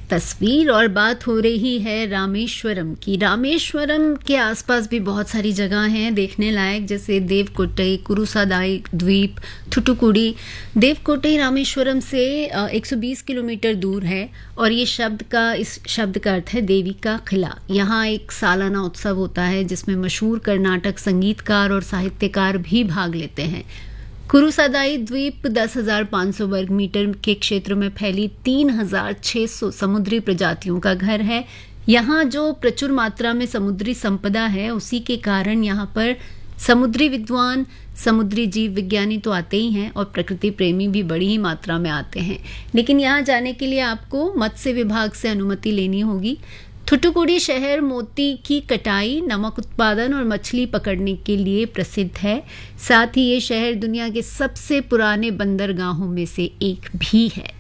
तस्वीर। और बात हो रही है रामेश्वरम की। रामेश्वरम के आसपास भी बहुत सारी जगह हैं देखने लायक, जैसे देवकोट्टई, कुरुसादाई द्वीप, थुटुकुडी। देवकोट्टई रामेश्वरम से 120 किलोमीटर दूर है और इस शब्द का अर्थ है देवी का किला। यहाँ एक सालाना उत्सव होता है जिसमें मशहूर कर्नाटक संगीतकार और साहित्यकार भी भाग लेते हैं। कुरुसादाई द्वीप 10,500 वर्ग मीटर के क्षेत्र में फैली 3,600 समुद्री प्रजातियों का घर है। यहाँ जो प्रचुर मात्रा में समुद्री संपदा है, उसी के कारण यहाँ पर समुद्री विद्वान, समुद्री जीव विज्ञानी तो आते ही हैं और प्रकृति प्रेमी भी बड़ी ही मात्रा में आते हैं। लेकिन यहाँ जाने के लिए आपको मत्स्य विभाग से अनुमति लेनी होगी। थुटुकुडी शहर मोती की कटाई, नमक उत्पादन और मछली पकड़ने के लिए प्रसिद्ध है। साथ ही ये शहर दुनिया के सबसे पुराने बंदरगाहों में से एक भी है।